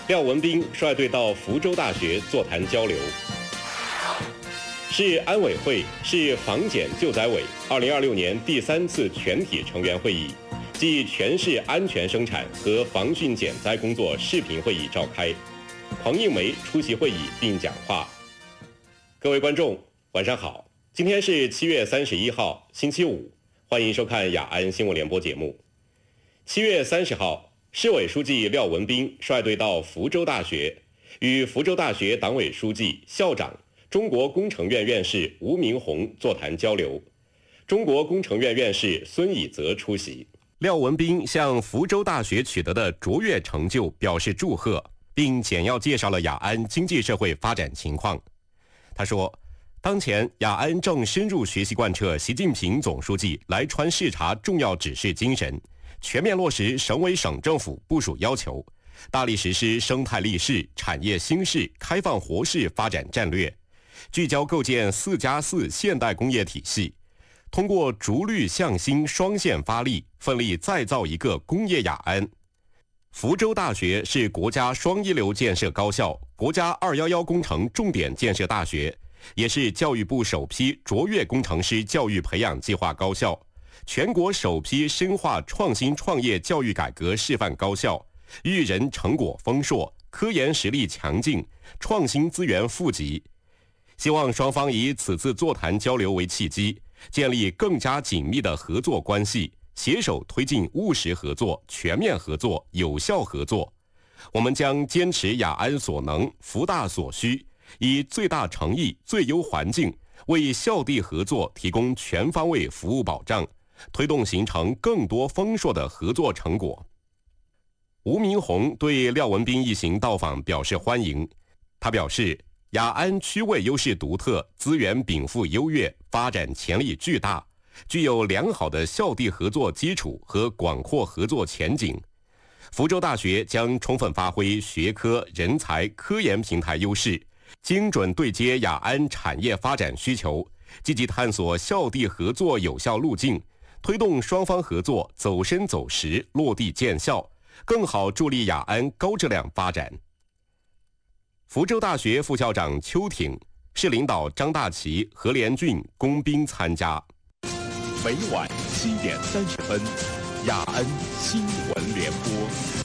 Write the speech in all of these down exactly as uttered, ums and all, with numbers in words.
廖文彬率队到福州大学座谈交流。市安委会市防检救灾委二零二六年第三次全体成员会议暨全市安全生产和防汛减灾工作视频会议召开，彭映梅出席会议并讲话。各位观众，晚上好，今天是七月三十一号，星期五，欢迎收看雅安新闻联播节目。七月三十号，市委书记廖文彬率队到福州大学，与福州大学党委书记、校长、中国工程院院士吴明宏座谈交流。中国工程院院士孙以泽出席。廖文彬向福州大学取得的卓越成就表示祝贺，并简要介绍了雅安经济社会发展情况。他说，当前雅安正深入学习贯彻习近平总书记来川视察重要指示精神，全面落实省委省政府部署要求，大力实施生态立市、产业兴市、开放活市发展战略，聚焦构建四加四现代工业体系，通过逐绿向新双线发力，奋力再造一个工业雅安。福州大学是国家双一流建设高校、国家二一一工程重点建设大学，也是教育部首批卓越工程师教育培养计划高校，全国首批深化创新创业教育改革示范高校，育人成果丰硕，科研实力强劲，创新资源富集。希望双方以此次座谈交流为契机，建立更加紧密的合作关系，携手推进务实合作、全面合作、有效合作。我们将坚持雅安所能、福大所需，以最大诚意、最优环境，为校地合作提供全方位服务保障，推动形成更多丰硕的合作成果。吴明宏对廖文彬一行到访表示欢迎。他表示，雅安区位优势独特，资源禀赋优越，发展潜力巨大，具有良好的校地合作基础和广阔合作前景。福州大学将充分发挥学科、人才、科研平台优势，精准对接雅安产业发展需求，积极探索校地合作有效路径，推动双方合作走深走实、落地见效，更好助力雅安高质量发展。福州大学副校长邱挺、市领导张大奇、何连俊恭宾参加。 每晚七点三十分，雅安新闻联播。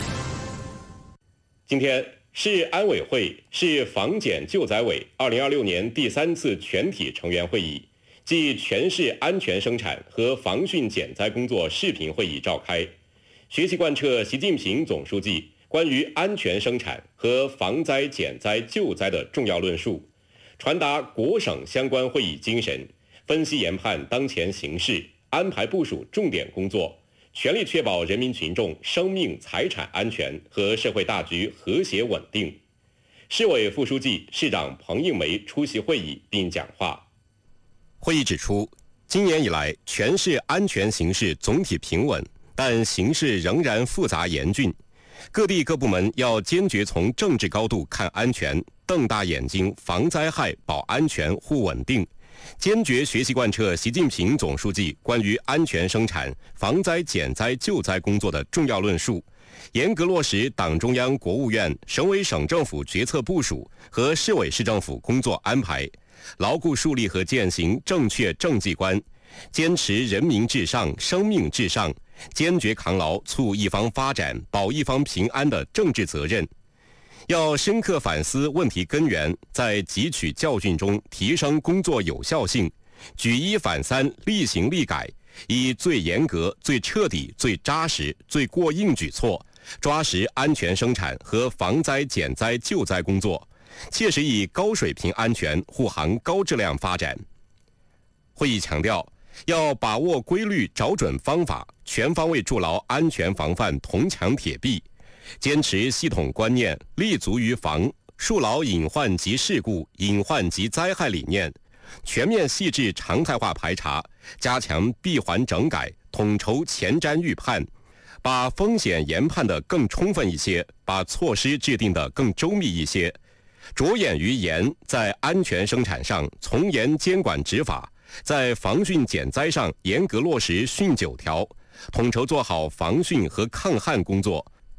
今天，市安委会市防检救灾委二零二六年第三次全体成员会议暨全市安全生产和防汛减灾工作视频会议召开，学习贯彻习近平总书记关于安全生产和防灾减灾救灾的重要论述，传达国省相关会议精神，分析研判当前形势，安排部署重点工作，全力确保人民群众生命财产安全和社会大局和谐稳定。市委副书记、市长彭映梅出席会议并讲话。会议指出，今年以来，全市安全形势总体平稳，但形势仍然复杂严峻。各地各部门要坚决从政治高度看安全，瞪大眼睛防灾害、保安全、护稳定，坚决学习贯彻习近平总书记关于安全生产、防灾减灾救灾工作的重要论述，严格落实党中央、国务院、省委省政府决策部署和市委市政府工作安排，牢固树立和践行正确政绩观，坚持人民至上、生命至上，坚决扛牢促一方发展、保一方平安的政治责任。要深刻反思问题根源，在汲取教训中提升工作有效性，举一反三，厉行厉改，以最严格、最彻底、最扎实、最过硬举措，抓实安全生产和防灾减灾救灾工作，切实以高水平安全护航高质量发展。会议强调，要把握规律，找准方法，全方位筑牢安全防范铜墙铁壁，坚持系统观念，立足于防，树牢隐患及事故、隐患及灾害理念，全面细致常态化排查，加强闭环整改，统筹前瞻预判，把风险研判得更充分一些，把措施制定得更周密一些，着眼于严，在安全生产上从严监管执法，在防汛减灾上严格落实汛九条，统筹做好防汛和抗旱工作，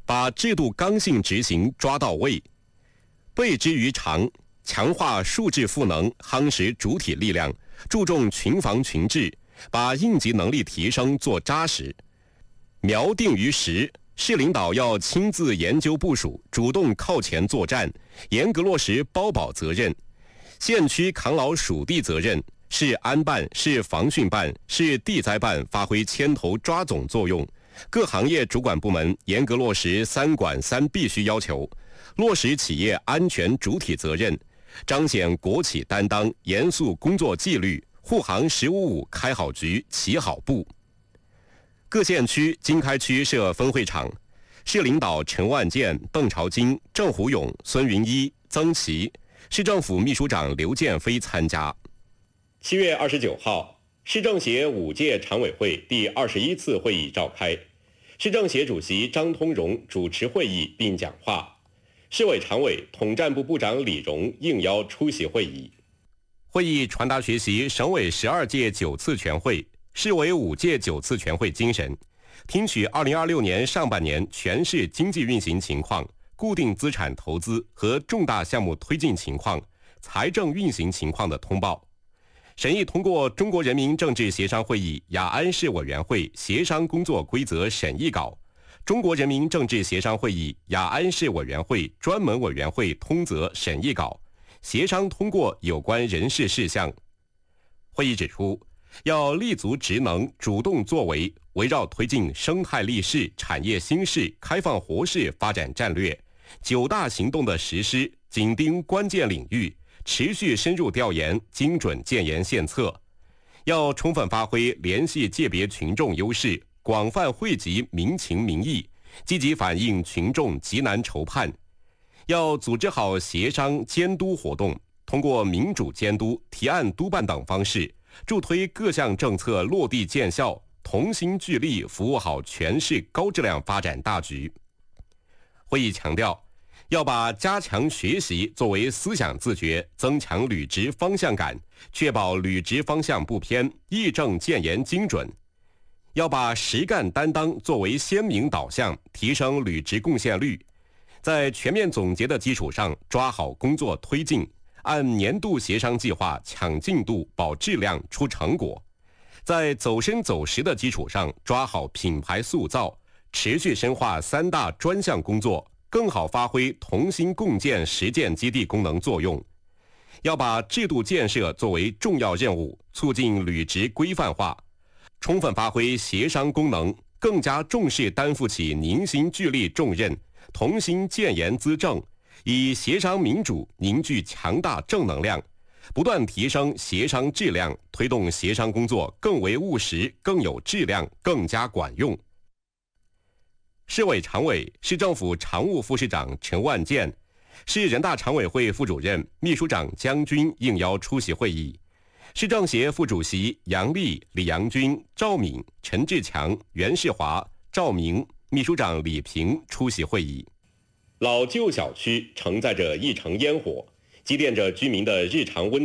把制度刚性执行抓到位，备之于常，强化数质赋能，夯实主体力量，注重群防群治，把应急能力提升做扎实，苗定于实。市领导要亲自研究部署，主动靠前作战，严格落实包保责任，县区扛牢属地责任，市安办、市防汛办、市地灾办发挥牵头抓总作用。各行业主管部门严格落实三管三必须要求，落实企业安全主体责任，彰显国企担当，严肃工作纪律，护航十五五开好局、起好步。各县区、经开区设分会场，市领导陈万健、邓朝金、郑虎勇、孙云一、曾琦，市政府秘书长刘建飞参加。七月二十九号，市政协五届常委会第二十一次会议召开，市政协主席张通荣主持会议并讲话，市委常委、统战部部长李荣应邀出席会议。会议传达学习省委十二届九次全会、市委五届九次全会精神，听取二零二六年上半年全市经济运行情况、固定资产投资和重大项目推进情况、财政运行情况的通报。审议通过中国人民政治协商会议雅安市委员会协商工作规则审议稿、中国人民政治协商会议雅安市委员会专门委员会通则审议稿，协商通过有关人事事项。会议指出，要立足职能，主动作为，围绕推进生态立市、产业兴市、开放活市发展战略九大行动的实施，紧盯关键领域，持续深入调研，精准建言献策。要充分发挥联系界别群众优势，广泛惠及民情民意，积极反映群众急难愁盼。要组织好协商监督活动，通过民主监督、提案督办等方式，助推各项政策落地见效，同心聚力服务好全市高质量发展大局。会议强调，要把加强学习作为思想自觉，增强履职方向感，确保履职方向不偏，议政建言精准。要把实干担当作为鲜明导向，提升履职贡献率。在全面总结的基础上，抓好工作推进，按年度协商计划抢进度、保质量、出成果。在走深走实的基础上，抓好品牌塑造，持续深化三大专项工作，更好发挥同心共建实践基地功能作用。要把制度建设作为重要任务，促进履职规范化，充分发挥协商功能，更加重视担负起凝心聚力重任，同心建言资政，以协商民主凝聚强大正能量，不断提升协商质量，推动协商工作更为务实、更有质量、更加管用。市委常委、市政府常务副市长陈万健，市人大常委会副主任、秘书长姜军应邀出席会议。市政协副主席杨丽、李阳军、赵敏、陈志强、袁世华、赵明，秘书长李平出席会议。老旧小区承载着一城烟火，积淀着居民的日常温